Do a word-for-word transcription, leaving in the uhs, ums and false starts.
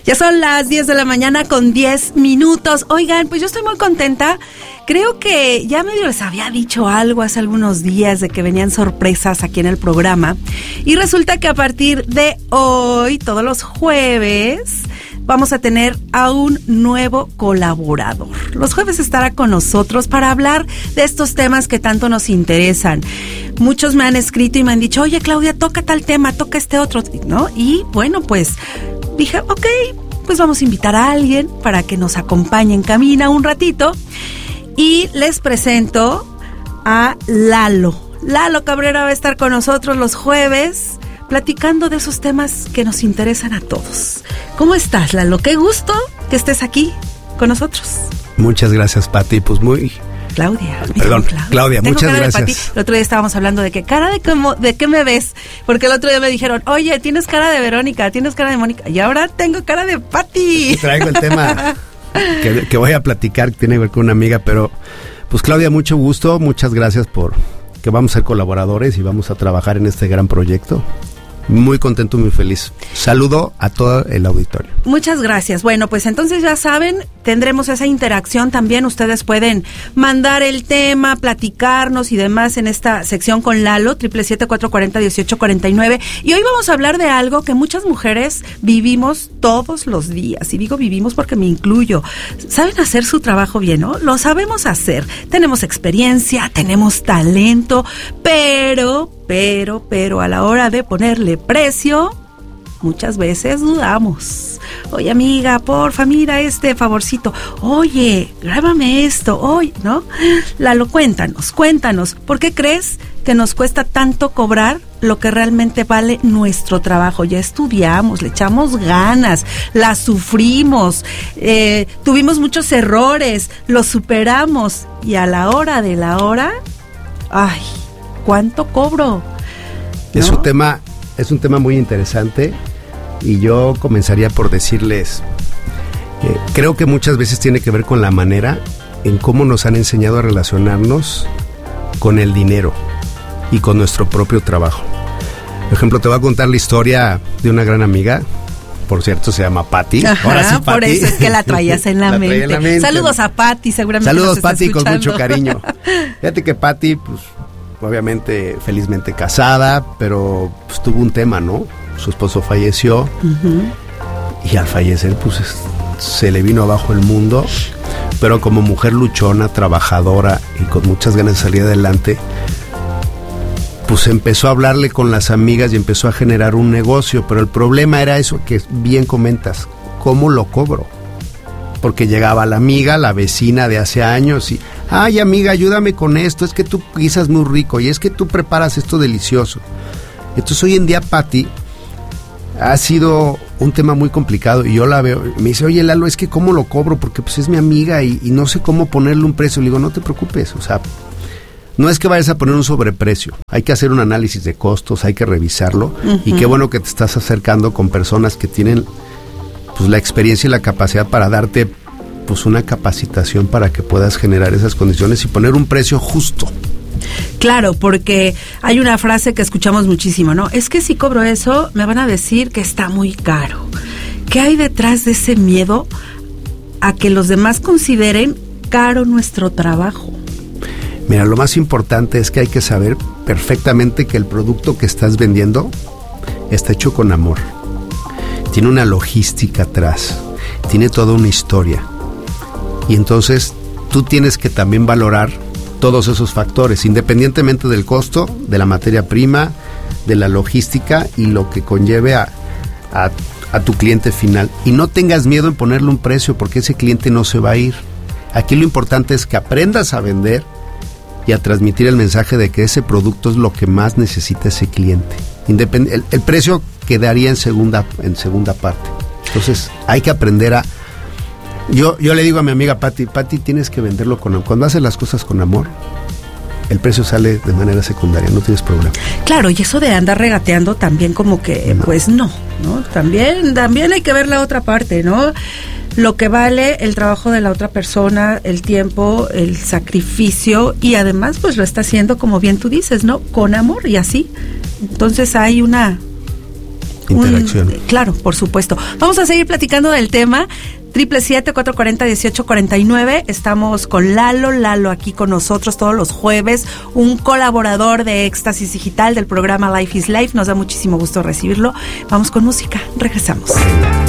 Ya son las diez de la mañana con diez minutos. Oigan, pues yo estoy muy contenta. Creo que ya medio les había dicho algo hace algunos días de que venían sorpresas aquí en el programa. Y resulta que a partir de hoy, todos los jueves, vamos a tener a un nuevo colaborador. Los jueves estará con nosotros para hablar de estos temas que tanto nos interesan. Muchos me han escrito y me han dicho, oye Claudia, toca tal tema, toca este otro, ¿no? Y bueno, pues dije, ok, pues vamos a invitar a alguien para que nos acompañe en cabina un ratito. Y les presento a Lalo. Lalo Cabrera va a estar con nosotros los jueves platicando de esos temas que nos interesan a todos. ¿Cómo estás, Lalo? Qué gusto que estés aquí con nosotros. Muchas gracias, Pati. Pues muy... Claudia. Perdón, Claudia, Claudia muchas gracias. El otro día estábamos hablando de que cara de cómo, de qué me ves, porque el otro día me dijeron, oye, tienes cara de Verónica, tienes cara de Mónica, y ahora tengo cara de Pati. Traigo el tema que, que voy a platicar, que tiene que ver con una amiga, pero pues Claudia, mucho gusto, muchas gracias por que vamos a ser colaboradores y vamos a trabajar en este gran proyecto. Muy contento, muy feliz. Saludo a todo el auditorio. Muchas gracias. Bueno, pues entonces ya saben, tendremos esa interacción también. Ustedes pueden mandar el tema, platicarnos y demás en esta sección con Lalo, siete siete siete, cuatro cuatro cero, uno ocho cuatro nueve. Y hoy vamos a hablar de algo que muchas mujeres vivimos todos los días. Y digo vivimos porque me incluyo. Saben hacer su trabajo bien, ¿no? Lo sabemos hacer. Tenemos experiencia, tenemos talento, pero... Pero, pero a la hora de ponerle precio, muchas veces dudamos. Oye, amiga, porfa, mira este favorcito. Oye, grábame esto. Oye, ¿no? Lalo, cuéntanos, cuéntanos. ¿Por qué crees que nos cuesta tanto cobrar lo que realmente vale nuestro trabajo? Ya estudiamos, le echamos ganas, la sufrimos, eh, tuvimos muchos errores, los superamos. Y a la hora de la hora, ¡ay! ¿Cuánto cobro? ¿No? Es un tema, es un tema muy interesante y yo comenzaría por decirles, eh, creo que muchas veces tiene que ver con la manera en cómo nos han enseñado a relacionarnos con el dinero y con nuestro propio trabajo. Por ejemplo, te voy a contar la historia de una gran amiga. Por cierto, se llama Pati. Ajá, ahora sí, Pati. Por eso es que la traías en la, la mente. En la mente. Saludos a Pati, seguramente. Saludos, Pati, con mucho cariño. Fíjate que Pati, pues, obviamente, felizmente casada, pero pues, tuvo un tema, ¿no? Su esposo falleció, uh-huh. y al fallecer, pues, es, se le vino abajo el mundo, pero como mujer luchona, trabajadora y con muchas ganas de salir adelante, pues empezó a hablarle con las amigas y empezó a generar un negocio, pero el problema era eso que bien comentas, ¿cómo lo cobro? Porque llegaba la amiga, la vecina de hace años y, ay amiga, ayúdame con esto, es que tú guisas muy rico y es que tú preparas esto delicioso. Entonces hoy en día, Pati, ha sido un tema muy complicado y yo la veo, me dice, oye Lalo, es que ¿cómo lo cobro? Porque pues es mi amiga y, y no sé cómo ponerle un precio. Le digo, no te preocupes, o sea, no es que vayas a poner un sobreprecio, hay que hacer un análisis de costos, hay que revisarlo, uh-huh. y qué bueno que te estás acercando con personas que tienen pues la experiencia y la capacidad para darte pues una capacitación para que puedas generar esas condiciones y poner un precio justo. Claro, porque hay una frase que escuchamos muchísimo, ¿no? Es que si cobro eso, me van a decir que está muy caro. ¿Qué hay detrás de ese miedo a que los demás consideren caro nuestro trabajo? Mira, lo más importante es que hay que saber perfectamente que el producto que estás vendiendo está hecho con amor. Tiene una logística atrás, tiene toda una historia. Y entonces tú tienes que también valorar todos esos factores, independientemente del costo, de la materia prima, de la logística y lo que conlleve a, a, a tu cliente final. Y no tengas miedo en ponerle un precio porque ese cliente no se va a ir. Aquí lo importante es que aprendas a vender y a transmitir el mensaje de que ese producto es lo que más necesita ese cliente. Independ- el, el precio quedaría en segunda, en segunda parte. Entonces hay que aprender a... Yo, yo le digo a mi amiga Pati, Pati, tienes que venderlo con amor. Cuando haces las cosas con amor, el precio sale de manera secundaria, no tienes problema. Claro, y eso de andar regateando también como que, no. pues no, ¿no? También, también hay que ver la otra parte, ¿no? Lo que vale el trabajo de la otra persona, el tiempo, el sacrificio, y además pues lo está haciendo, como bien tú dices, ¿no? Con amor y así. Entonces hay una interacción. Un, claro, por supuesto. Vamos a seguir platicando del tema. Triple siete, cuatro cuatro cero, dieciocho cuarenta y nueve. Estamos con Lalo, Lalo aquí con nosotros todos los jueves, un colaborador de Éxtasis Digital del programa Life is Life. Nos da muchísimo gusto recibirlo. Vamos con música, regresamos. Venga.